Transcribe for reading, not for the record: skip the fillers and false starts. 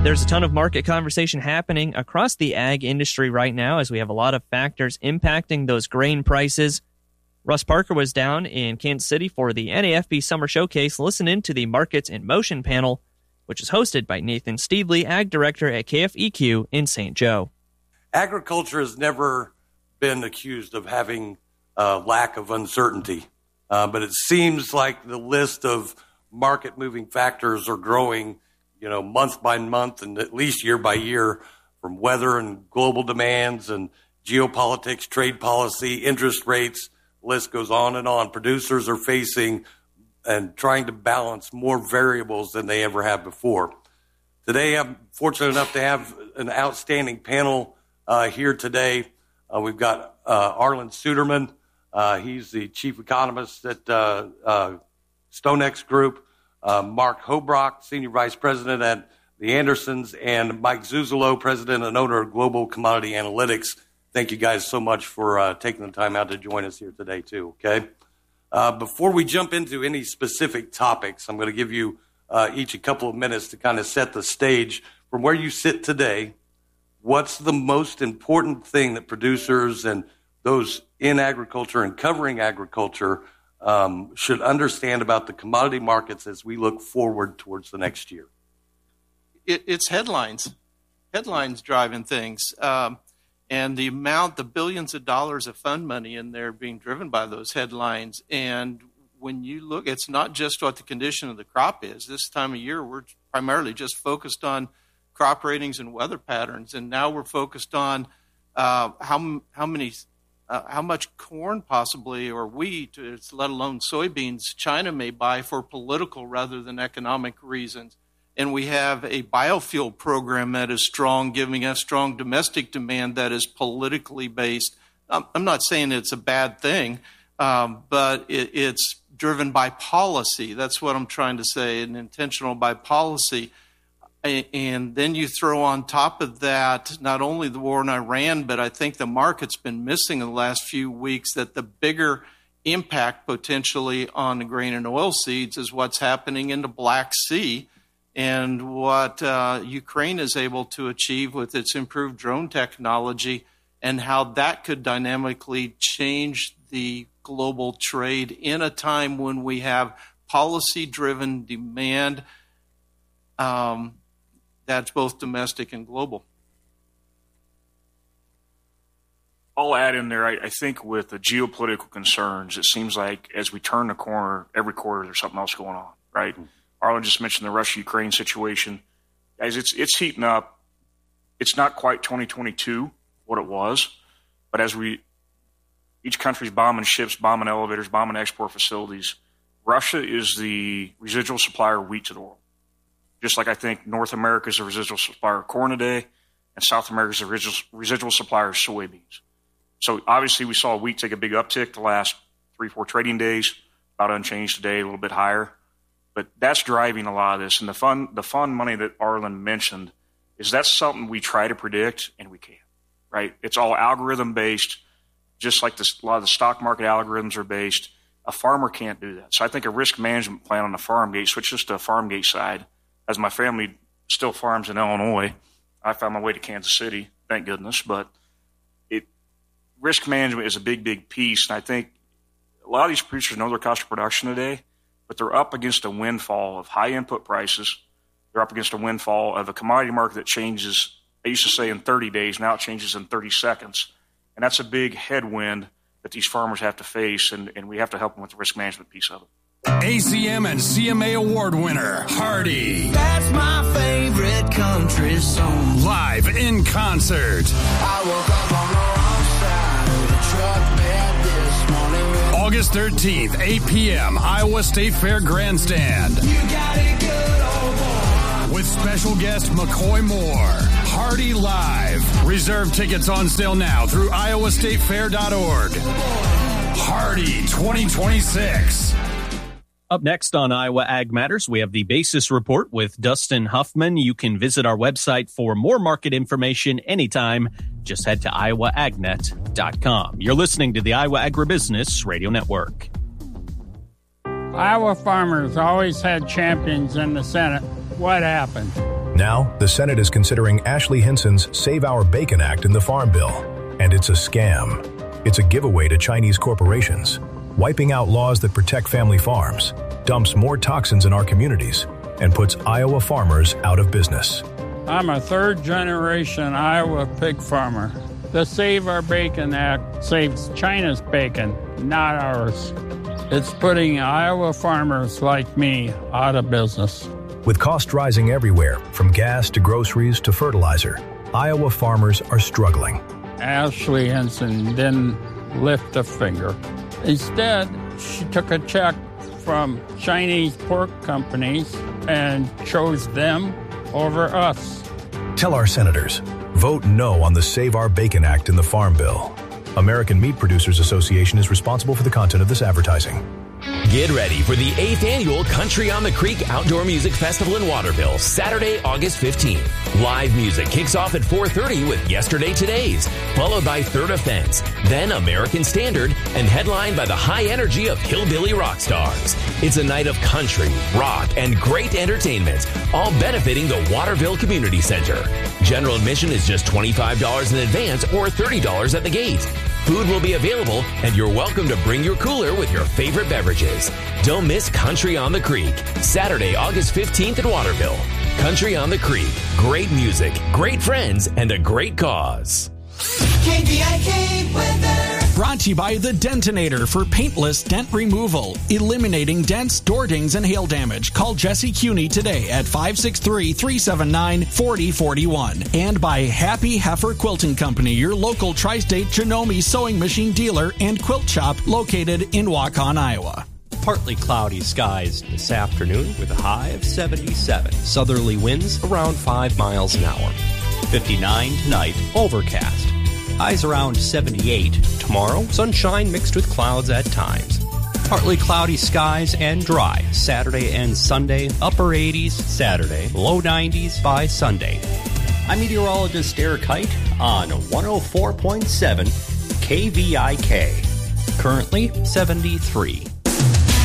There's a ton of market conversation happening across the ag industry right now as we have a lot of factors impacting those grain prices. Russ Parker was down in Kansas City for the NAFB Summer Showcase. Listen in to the Markets in Motion panel, which is hosted by Nathan Steedley, Ag Director at KFEQ in St. Joe. Agriculture has never been accused of having a lack of uncertainty, but it seems like the list of market-moving factors are growing month by month and at least year by year, from weather and global demands and geopolitics, trade policy, interest rates, list goes on and on. Producers are facing and trying to balance more variables than they ever have before. Today, I'm fortunate enough to have an outstanding panel here today. We've got Arlan Suderman. He's the chief economist at StoneX Group. Mark Hobrock, Senior Vice President at the Andersons, and Mike Zuzolo, President and owner of Global Commodity Analytics. Thank you guys so much for taking the time out to join us here today, too, okay? Before we jump into any specific topics, I'm going to give you each a couple of minutes to kind of set the stage from where you sit today. What's the most important thing that producers and those in agriculture and covering agriculture should understand about the commodity markets as we look forward towards the next year? It's headlines driving things. And the billions of dollars of fund money in there being driven by those headlines. And when you look, it's not just what the condition of the crop is. This time of year, we're primarily just focused on crop ratings and weather patterns. And now we're focused on how much corn possibly, or wheat, let alone soybeans, China may buy for political rather than economic reasons. And we have a biofuel program that is strong, giving us strong domestic demand that is politically based. I'm not saying it's a bad thing, but it's driven by policy. That's what I'm trying to say, and intentional by policy. And then you throw on top of that not only the war in Iran, but I think the market's been missing in the last few weeks that the bigger impact potentially on the grain and oil seeds is what's happening in the Black Sea and what Ukraine is able to achieve with its improved drone technology and how that could dynamically change the global trade in a time when we have policy-driven demand that's both domestic and global. I'll add in there, I think with the geopolitical concerns, it seems like as we turn the corner, every quarter there's something else going on, right? Mm-hmm. Arlan just mentioned the Russia-Ukraine situation. Guys, it's heating up. It's not quite 2022, what it was, but as each country's bombing ships, bombing elevators, bombing export facilities, Russia is the residual supplier of wheat to the world. Just like I think North America is a residual supplier of corn today, and South America is a residual supplier of soybeans. So obviously we saw wheat take a big uptick the last 3-4 trading days, about unchanged today, a little bit higher. But that's driving a lot of this. And the fund money that Arlan mentioned is that's something we try to predict, and we can't, right? It's all algorithm-based, just like a lot of the stock market algorithms are based. A farmer can't do that. So I think a risk management plan on the farm gate, switch this to a farm gate side, as my family still farms in Illinois. I found my way to Kansas City, thank goodness. But risk management is a big, big piece. And I think a lot of these producers know their cost of production today, but they're up against a windfall of high input prices. They're up against a windfall of a commodity market that changes, I used to say in 30 days, now it changes in 30 seconds. And that's a big headwind that these farmers have to face, and we have to help them with the risk management piece of it. ACM and CMA award winner, Hardy. That's my favorite country song. Live in concert. I woke up on the wrong side of the truck bed this morning. August 13th, 8 p.m., Iowa State Fair Grandstand. You got it good, old boy. With special guest McCoy Moore. Hardy Live. Reserve tickets on sale now through iowastatefair.org. Hardy 2026. Up next on Iowa Ag Matters, we have the Basis Report with Dustin Huffman. You can visit our website for more market information anytime. Just head to iowaagnet.com. You're listening to the Iowa Agribusiness Radio Network. Iowa farmers always had champions in the Senate. What happened? Now, the Senate is considering Ashley Hinson's Save Our Bacon Act in the Farm Bill. And it's a scam. It's a giveaway to Chinese corporations, wiping out laws that protect family farms, dumps more toxins in our communities, and puts Iowa farmers out of business. I'm a third-generation Iowa pig farmer. The Save Our Bacon Act saves China's bacon, not ours. It's putting Iowa farmers like me out of business. With costs rising everywhere, from gas to groceries to fertilizer, Iowa farmers are struggling. Ashley Hinson didn't lift a finger. Instead, she took a check from Chinese pork companies and chose them over us. Tell our senators, vote no on the Save Our Bacon Act in the Farm Bill. American Meat Producers Association is responsible for the content of this advertising. Get ready for the 8th annual Country on the Creek Outdoor Music Festival in Waterville, Saturday, August 15th. Live music kicks off at 4:30 with Yesterday Todays, followed by Third Offense, then American Standard, and headlined by the high energy of Hillbilly Rock Stars. It's a night of country, rock, and great entertainment, all benefiting the Waterville Community Center. General admission is just $25 in advance or $30 at the gate. Food will be available, and you're welcome to bring your cooler with your favorite beverages. Don't miss Country on the Creek, Saturday, August 15th in Waterville. Country on the Creek, great music, great friends, and a great cause. KVIK weather. Brought to you by The Dentinator for paintless dent removal, eliminating dents, door dings, and hail damage. Call Jesse Cuney today at 563-379-4041. And by Happy Heifer Quilting Company, your local tri-state Janome sewing machine dealer and quilt shop located in Waukon, Iowa. Partly cloudy skies this afternoon with a high of 77. Southerly winds around 5 miles an hour. 59 tonight, overcast. Highs around 78. Tomorrow, sunshine mixed with clouds at times. Partly cloudy skies and dry Saturday and Sunday. Upper 80s Saturday, low 90s by Sunday. I'm meteorologist Eric Height on 104.7 KVIK. Currently 73.